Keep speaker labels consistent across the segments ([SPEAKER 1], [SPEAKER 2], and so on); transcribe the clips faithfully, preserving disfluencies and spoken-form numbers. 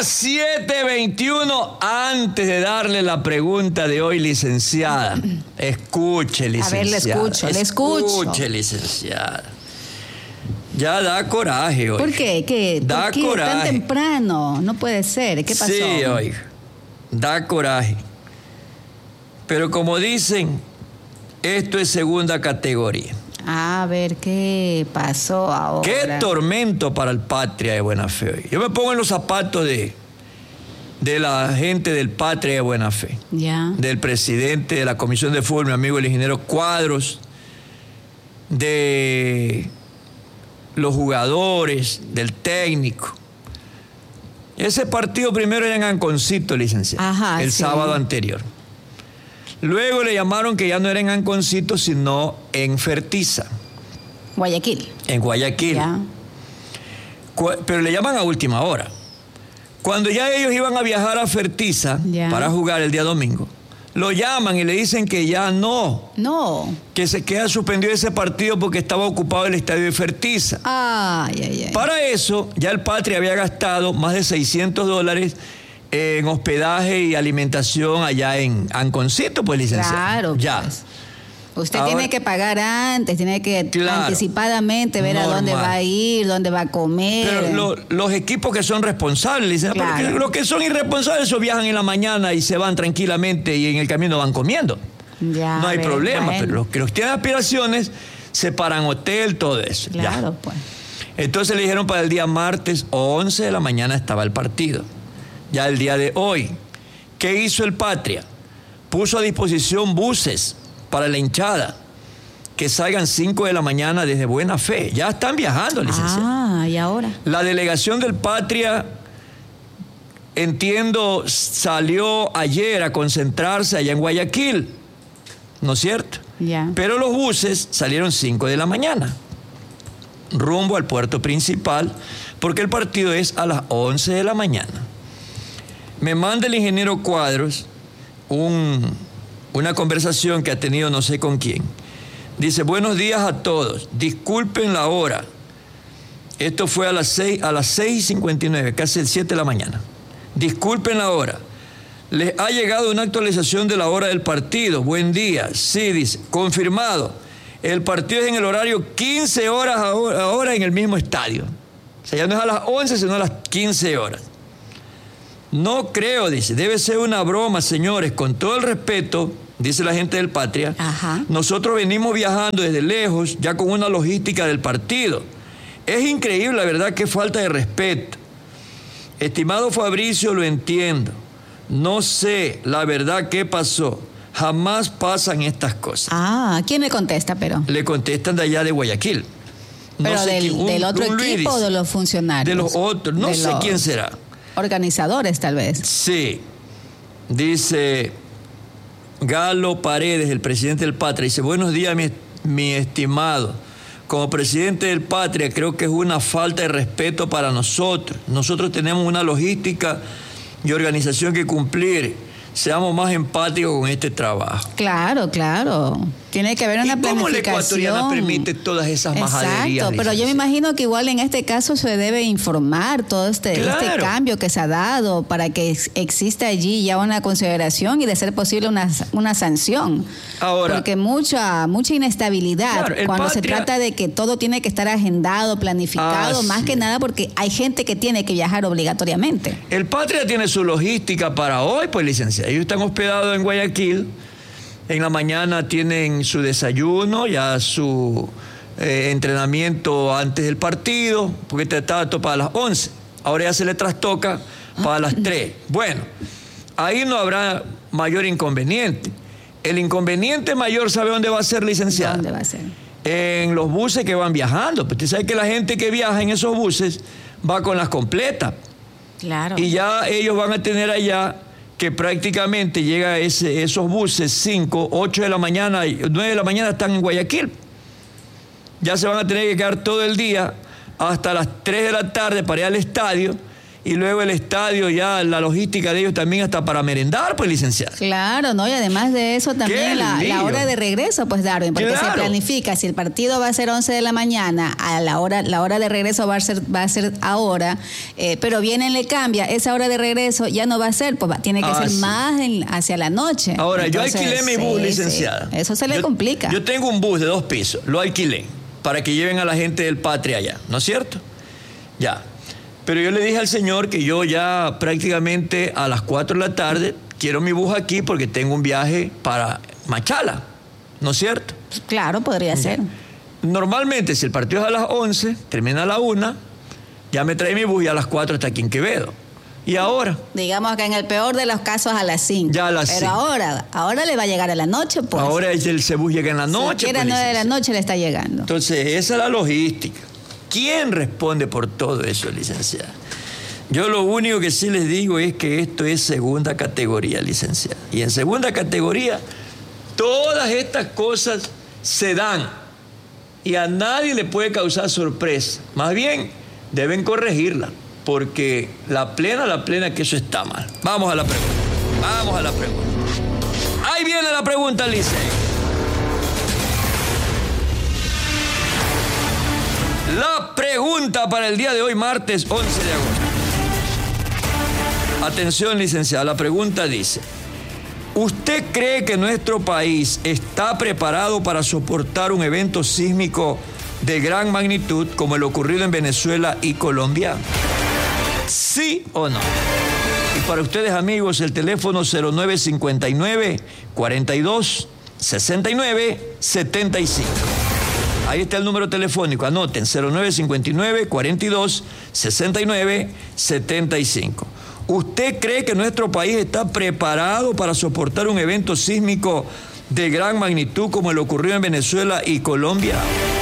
[SPEAKER 1] las siete veintiuno, antes de darle la pregunta de hoy, licenciada. Escuche, licenciada.
[SPEAKER 2] A ver, le escucho, le escucho.
[SPEAKER 1] Escuche, licenciada. Ya da coraje hoy.
[SPEAKER 2] ¿Por qué? ¿Qué?
[SPEAKER 1] Da
[SPEAKER 2] ¿Por qué
[SPEAKER 1] coraje.
[SPEAKER 2] tan temprano? No puede ser. ¿Qué pasó?
[SPEAKER 1] Sí, oiga. Da coraje. Pero como dicen, esto es segunda categoría.
[SPEAKER 2] A ver, ¿qué pasó ahora?
[SPEAKER 1] Qué tormento para el Patria de Buena Fe hoy. Yo me pongo en los zapatos de, de la gente del Patria de Buena Fe.
[SPEAKER 2] Ya.
[SPEAKER 1] Del presidente de la Comisión de Fútbol, mi amigo el ingeniero Cuadros, de los jugadores, del técnico. Ese partido primero era en Anconcito, licenciado,
[SPEAKER 2] Ajá,
[SPEAKER 1] el
[SPEAKER 2] sí.
[SPEAKER 1] sábado anterior. Luego le llamaron que ya no era en Anconcito, sino en Fertiza,
[SPEAKER 2] Guayaquil.
[SPEAKER 1] en Guayaquil.
[SPEAKER 2] Ya.
[SPEAKER 1] Cu- Pero le llaman a última hora. Cuando ya ellos iban a viajar a Fertiza
[SPEAKER 2] Ya.
[SPEAKER 1] para jugar el día domingo, lo llaman y le dicen que ya no,
[SPEAKER 2] No.
[SPEAKER 1] que se queda suspendido ese partido porque estaba ocupado el estadio de Fertiza.
[SPEAKER 2] Ay, ay, ay.
[SPEAKER 1] Para eso, ya el Patria había gastado más de seiscientos dólares en hospedaje y alimentación allá en Anconcito, pues, licenciado.
[SPEAKER 2] Claro,
[SPEAKER 1] ya.
[SPEAKER 2] pues. Usted
[SPEAKER 1] Ahora-
[SPEAKER 2] tiene que pagar antes, tiene que
[SPEAKER 1] Claro.
[SPEAKER 2] anticipadamente ver a dónde
[SPEAKER 1] Normal.
[SPEAKER 2] va a ir, dónde va a comer.
[SPEAKER 1] Pero lo- los equipos que son responsables, licenciado,
[SPEAKER 2] Claro.
[SPEAKER 1] porque los que son irresponsables, esos viajan en la mañana y se van tranquilamente y en el camino van comiendo.
[SPEAKER 2] Ya,
[SPEAKER 1] no hay
[SPEAKER 2] a ver,
[SPEAKER 1] problema,
[SPEAKER 2] bueno.
[SPEAKER 1] pero los que los tienen aspiraciones se paran hotel, todo eso. ya.
[SPEAKER 2] Claro, pues.
[SPEAKER 1] Entonces le dijeron para el día martes once de la mañana estaba el partido. Ya el día de hoy, ¿qué hizo el Patria? Puso a disposición buses para la hinchada que salgan cinco de la mañana desde Buena Fe. Ya están viajando, licenciado.
[SPEAKER 2] Ah, ¿y ahora?
[SPEAKER 1] La delegación del Patria, entiendo, salió ayer a concentrarse allá en Guayaquil, ¿no es cierto?
[SPEAKER 2] Ya.
[SPEAKER 1] Pero los buses salieron cinco de la mañana, rumbo al puerto principal, porque el partido es a las once de la mañana. Me manda el ingeniero Cuadros un, una conversación que ha tenido no sé con quién. Dice, buenos días a todos, disculpen la hora. Esto fue a las seis, a las seis y cincuenta y nueve, casi el siete de la mañana. Disculpen la hora. Les ha llegado una actualización de la hora del partido. Buen día. Sí, dice, confirmado. El partido es en el horario quince horas ahora, ahora en el mismo estadio. O sea, ya no es a las once, sino a las quince horas. No creo, dice, debe ser una broma, señores, con todo el respeto, dice la gente del Patria.
[SPEAKER 2] Ajá.
[SPEAKER 1] Nosotros venimos viajando desde lejos, ya con una logística del partido. Es increíble, la verdad, qué falta de respeto. Estimado Fabricio, lo entiendo. No sé, la verdad, qué pasó. Jamás pasan estas cosas.
[SPEAKER 2] Ah, ¿quién le contesta, pero?
[SPEAKER 1] Le contestan de allá de Guayaquil. No
[SPEAKER 2] ¿Pero
[SPEAKER 1] sé
[SPEAKER 2] del,
[SPEAKER 1] quién, un-
[SPEAKER 2] del otro
[SPEAKER 1] un Luis
[SPEAKER 2] equipo o
[SPEAKER 1] dice.
[SPEAKER 2] de los funcionarios?
[SPEAKER 1] De los otros, no
[SPEAKER 2] De
[SPEAKER 1] sé
[SPEAKER 2] los
[SPEAKER 1] quién será.
[SPEAKER 2] Organizadores, tal vez.
[SPEAKER 1] Sí, dice Galo Paredes, el presidente del Patria, dice, buenos días, mi, mi estimado. Como presidente del Patria, creo que es una falta de respeto para nosotros. Nosotros tenemos una logística y organización que cumplir. Seamos más empáticos con este trabajo.
[SPEAKER 2] Claro, claro. Tiene que haber una
[SPEAKER 1] ¿Y cómo la
[SPEAKER 2] planificación.
[SPEAKER 1] ecuatoriana permite todas esas majaderías?
[SPEAKER 2] Exacto, pero yo me
[SPEAKER 1] licenciado?
[SPEAKER 2] imagino que igual en este caso se debe informar todo este,
[SPEAKER 1] Claro.
[SPEAKER 2] este cambio que se ha dado para que ex- exista allí ya una consideración y de ser posible una, una sanción.
[SPEAKER 1] Ahora,
[SPEAKER 2] Porque mucha mucha inestabilidad
[SPEAKER 1] Claro, el
[SPEAKER 2] cuando se
[SPEAKER 1] Patria-
[SPEAKER 2] trata de que todo tiene que estar agendado, planificado,
[SPEAKER 1] Así
[SPEAKER 2] más que
[SPEAKER 1] es.
[SPEAKER 2] nada porque hay gente que tiene que viajar obligatoriamente.
[SPEAKER 1] el Patria tiene su logística para hoy, pues, licenciado. Ellos están hospedados en Guayaquil. En la mañana tienen su desayuno, ya su eh, entrenamiento antes del partido, porque estaba esto para las once. Ahora ya se le trastoca para las tres. Bueno, ahí no habrá mayor inconveniente. El inconveniente mayor, ¿sabe dónde va a ser, licenciado?
[SPEAKER 2] ¿Dónde va a ser?
[SPEAKER 1] En los buses que van viajando. Pues usted sabe que la gente que viaja en esos buses va con las completas.
[SPEAKER 2] Claro.
[SPEAKER 1] Y ya ellos van a tener allá que prácticamente llega ese, esos buses cinco, ocho de la mañana, nueve de la mañana están en Guayaquil. Ya se van a tener que quedar todo el día hasta las tres de la tarde para ir al estadio y luego el estadio, ya la logística de ellos también hasta para merendar, pues, licenciada.
[SPEAKER 2] Claro, ¿no? Y además de eso también la, la hora de regreso, pues, Darwin, porque claro, se planifica, si el partido va a ser once de la mañana, a la hora, la hora de regreso va a ser, va a ser ahora, eh, pero viene y le cambia, esa hora de regreso ya no va a ser, pues va, tiene que ah, ser sí. más en, hacia la noche.
[SPEAKER 1] Ahora,
[SPEAKER 2] entonces,
[SPEAKER 1] yo alquilé mi bus, sí, licenciada.
[SPEAKER 2] Sí. Eso se le
[SPEAKER 1] yo,
[SPEAKER 2] complica.
[SPEAKER 1] Yo tengo un bus de dos pisos, lo alquilé, para que lleven a la gente del Patria allá, ¿no es cierto? Ya. Pero yo le dije al señor que yo ya prácticamente a las cuatro de la tarde quiero mi bus aquí porque tengo un viaje para Machala, ¿no es cierto?
[SPEAKER 2] Claro, podría ya. ser.
[SPEAKER 1] Normalmente, si el partido es a las once, termina a la una, ya me trae mi bus y a las cuatro está aquí en Quevedo. ¿Y ahora?
[SPEAKER 2] Digamos que en el peor de los casos a las cinco.
[SPEAKER 1] Ya a las
[SPEAKER 2] Pero
[SPEAKER 1] cinco.
[SPEAKER 2] ahora, ahora le va a llegar a la noche, pues.
[SPEAKER 1] Ahora el, el bus llega en la noche.
[SPEAKER 2] Si quiere, a las nueve de la noche le está llegando.
[SPEAKER 1] Entonces, esa es la logística. ¿Quién responde por todo eso, licenciada? Yo lo único que sí les digo es que esto es segunda categoría, licenciada. Y en segunda categoría, todas estas cosas se dan y a nadie le puede causar sorpresa. Más bien, deben corregirla, porque la plena, la plena que eso está mal. Vamos a la pregunta. Vamos a la pregunta. Ahí viene la pregunta, Licey. La pregunta para el día de hoy, martes once de agosto. Atención, licenciada, la pregunta dice: ¿usted cree que nuestro país está preparado para soportar un evento sísmico de gran magnitud como el ocurrido en Venezuela y Colombia? ¿Sí o no? Y para ustedes, amigos, el teléfono cero nueve cinco nueve, cuarenta y dos, sesenta y nueve, setenta y cinco. Ahí está el número telefónico, anoten, cero nueve cinco nueve, cuarenta y dos, sesenta y nueve, setenta y cinco. ¿Usted cree que nuestro país está preparado para soportar un evento sísmico de gran magnitud como el ocurrido en Venezuela y Colombia?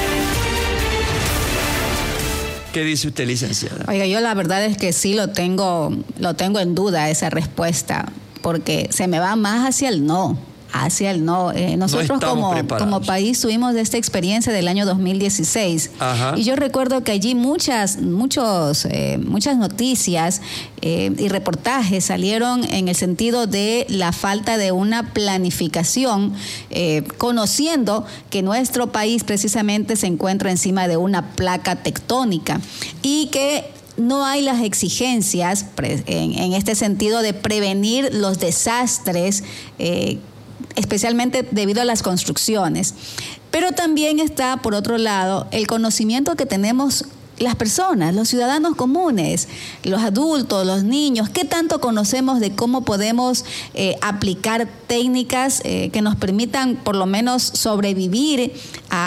[SPEAKER 1] ¿Qué dice usted, licenciada?
[SPEAKER 2] Oiga, yo la verdad es que sí lo tengo, lo tengo en duda esa respuesta, porque se me va más hacia el no. Hacia el no. Eh, nosotros
[SPEAKER 1] no
[SPEAKER 2] como, como país tuvimos de esta experiencia del año dos mil dieciséis. Ajá. Y yo recuerdo que allí muchas, muchos, eh, muchas noticias eh, y reportajes salieron en el sentido de la falta de una planificación, eh, conociendo que nuestro país precisamente se encuentra encima de una placa tectónica y que no hay las exigencias en, en este sentido de prevenir los desastres, eh, especialmente debido a las construcciones. Pero también está, por otro lado, el conocimiento que tenemos las personas, los ciudadanos comunes, los adultos, los niños. ¿Qué tanto conocemos de cómo podemos eh, aplicar técnicas eh, que nos permitan por lo menos sobrevivir a